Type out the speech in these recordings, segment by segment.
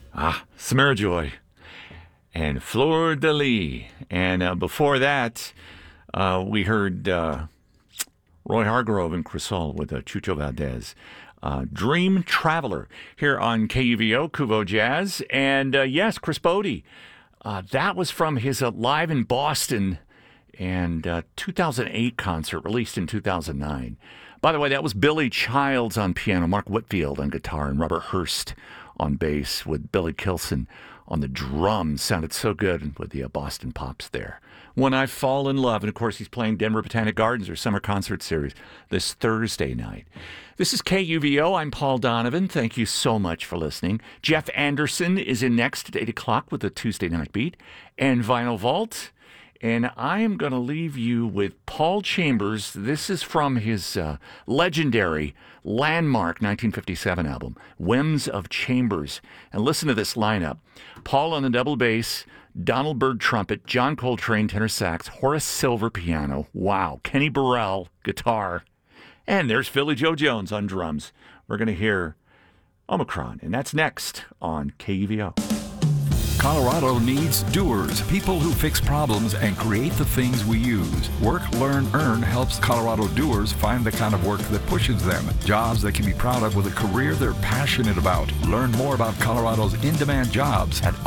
Samara Joy and Fleur de Lis. And before that, we heard Roy Hargrove and Crisol with Chucho Valdez. Dream Traveler here on KUVO, Kuvo Jazz. And yes, Chris Bodie. That was from his Live in Boston and 2008 concert, released in 2009. By the way, that was Billy Childs on piano, Mark Whitfield on guitar, and Robert Hurst on bass, with Billy Kilson on the drums. Sounded so good with the Boston Pops there. When I Fall in Love. And, of course, he's playing Denver Botanic Gardens, their summer concert series, this Thursday night. This is KUVO. I'm Paul Donovan. Thank you so much for listening. Jeff Anderson is in next at 8 o'clock with the Tuesday Night Beat and Vinyl Vault. And I am going to leave you with Paul Chambers. This is from his legendary landmark 1957 album, Whims of Chambers. And listen to this lineup. Paul on the double bass, Donald Byrd trumpet, John Coltrane tenor sax, Horace Silver piano. Wow. Kenny Burrell guitar. And there's Philly Joe Jones on drums. We're going to hear Omicron. And that's next on KUVO. Colorado needs doers, people who fix problems and create the things we use. Work, Learn, Earn helps Colorado doers find the kind of work that pushes them. Jobs they can be proud of with a career they're passionate about. Learn more about Colorado's in-demand jobs at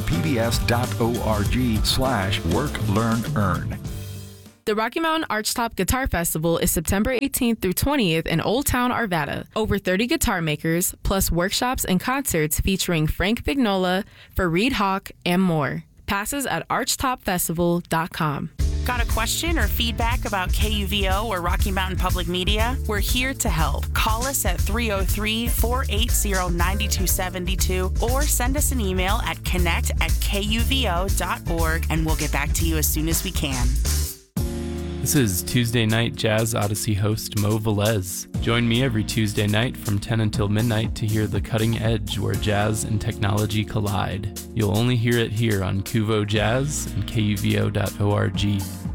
rmpbs.org/Work, Learn, Earn. The Rocky Mountain Archtop Guitar Festival is September 18th through 20th in Old Town Arvada. Over 30 guitar makers, plus workshops and concerts featuring Frank Vignola, Fareed Hawk, and more. Passes at archtopfestival.com. Got a question or feedback about KUVO or Rocky Mountain Public Media? We're here to help. Call us at 303-480-9272 or send us an email at connect@kuvo.org and we'll get back to you as soon as we can. This is Tuesday Night Jazz Odyssey host Mo Velez. Join me every Tuesday night from 10 until midnight to hear the cutting edge where jazz and technology collide. You'll only hear it here on Kuvo Jazz and KUVO.org.